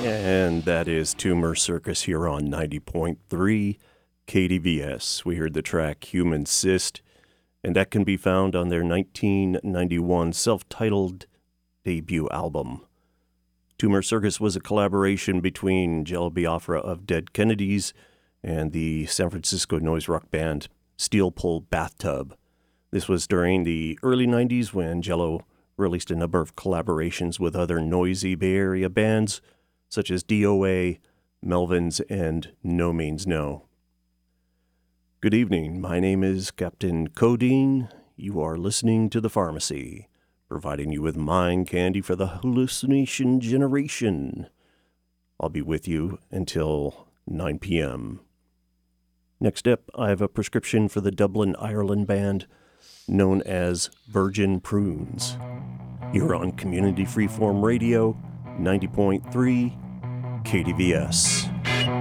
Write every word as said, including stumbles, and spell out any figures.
And that is Tumor Circus here on ninety point three K D V S. We heard the track Human Cyst, and that can be found on their nineteen ninety-one self-titled debut album. Tumor Circus was a collaboration between Jello Biafra of Dead Kennedys and the San Francisco noise rock band Steel Pole Bathtub. This was during the early nineties when Jello released a number of collaborations with other noisy Bay Area bands such as D O A, Melvins, and No Means No. Good evening. My name is Captain Codeine. You are listening to The Pharmacy, providing you with mind candy for the hallucination generation. I'll be with you until nine p.m. Next up, I have a prescription for the Dublin, Ireland band known as Virgin Prunes. Here on Community Freeform Radio, ninety point three K D V S.